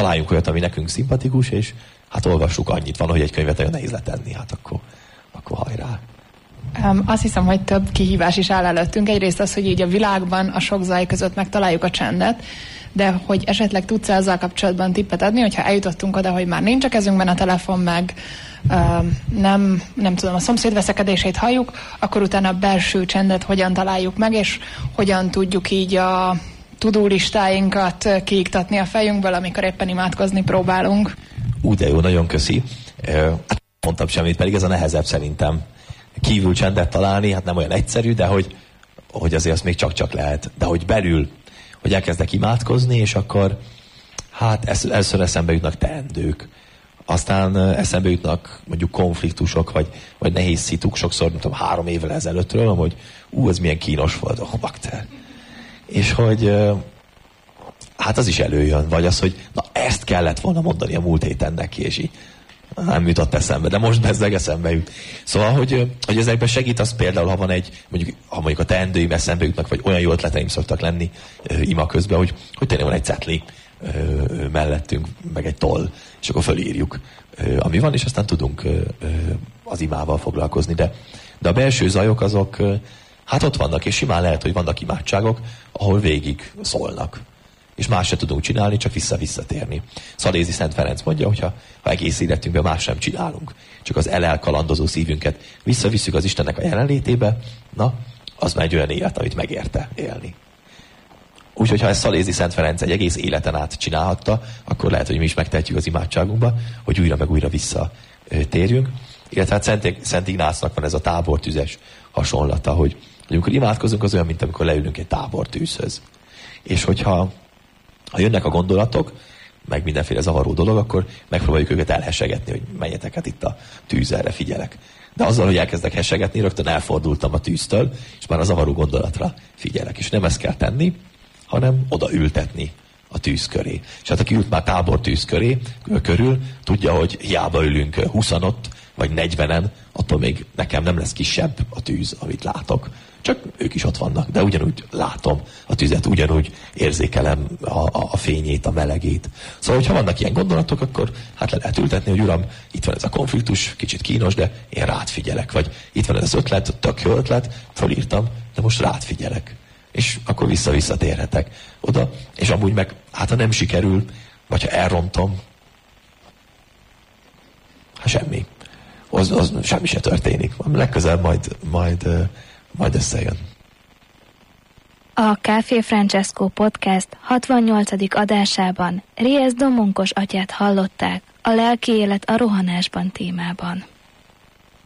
találjunk olyat, ami nekünk szimpatikus, és hát olvassuk, annyit van, hogy egy könyvet nagyon nehéz letenni, hát akkor hajrá. Azt hiszem, hogy több kihívás is áll előttünk. Egyrészt az, hogy így a világban a sok zaj között megtaláljuk a csendet, de hogy esetleg tudsz ezzel kapcsolatban tippet adni, hogyha eljutottunk oda, hogy már nincs a kezünkben a telefon, meg nem tudom, a szomszéd veszekedését halljuk, akkor utána a belső csendet hogyan találjuk meg, és hogyan tudjuk így a to-do listáinkat kiiktatni a fejünkből, amikor éppen imádkozni próbálunk. De jó, nagyon köszi. Hát mondtam semmit, pedig ez a nehezebb szerintem. Kívül csendet találni, hát nem olyan egyszerű, de hogy azért azt még csak lehet. De hogy belül, hogy elkezdek imádkozni, és akkor hát először eszembe jutnak teendők. Aztán eszembe jutnak mondjuk konfliktusok, vagy nehéz szituk, sokszor, nem tudom, 3 évvel ezelőttről, hogy ez milyen kínos volt, bakter. És hogy hát az is előjön, vagy az, hogy na ezt kellett volna mondani a múlt héten neki, és így nem jutott eszembe, de most bezzeg eszembe jut. Szóval, hogy ezekben segít az például, ha van ha mondjuk a teendőim eszembe jutnak, vagy olyan jó ötleteim szoktak lenni ima közben, hogy tényleg van egy cetli mellettünk, meg egy toll, és akkor fölírjuk, ami van, és aztán tudunk az imával foglalkozni. De a belső zajok azok, hát ott vannak, és simán lehet, hogy vannak imádságok, ahol végig szólnak. És más se tudunk csinálni, csak visszatérni. Szalézi Szent Ferenc mondja, hogy ha egész életünkben más sem csinálunk, csak az elkalandozó szívünket visszavisszük az Istennek a jelenlétébe, na, az már egy olyan élet, amit megérte élni. Úgyhogy ha ezt Szalézi Szent Ferenc egy egész életen át csinálhatta, akkor lehet, hogy mi is megtehetjük az imádságunkba, hogy újra meg újra visszatérjünk. Illetve hát Szent Ignácnak van ez a tábortüzes hasonlata, hogy amikor imádkozunk, az olyan, mint amikor leülünk egy tábortűzhöz. És hogyha jönnek a gondolatok, meg mindenféle zavaró dolog, akkor megpróbáljuk őket elhessegetni, hogy menjetek, hát itt a tűz, erre figyelek. De azzal, hogy elkezdek hessegetni, rögtön elfordultam a tűztől, és már a zavaró gondolatra figyelek. És nem ezt kell tenni, hanem oda ültetni a tűz köré. És hát aki ült már tábortűz körül, tudja, hogy hiába ülünk 20-an ott, vagy 40-en, attól még nekem nem lesz kisebb a tűz, amit látok. Csak ők is ott vannak, de ugyanúgy látom a tüzet, ugyanúgy érzékelem a fényét, a melegét. Szóval, hogyha vannak ilyen gondolatok, akkor hát le lehet ültetni, hogy uram, itt van ez a konfliktus, kicsit kínos, de én rád figyelek. Vagy itt van ez az ötlet, tök jó ötlet, fölírtam, de most rád figyelek. És akkor visszatérhetek oda, és amúgy meg, hát ha nem sikerül, vagy ha elrontom, hát semmi. Az semmi se történik. Legközelebb majd összejön. A Café Francesco Podcast 68. adásában Riesz Domonkos atyát hallották a lelki élet a rohanásban témában.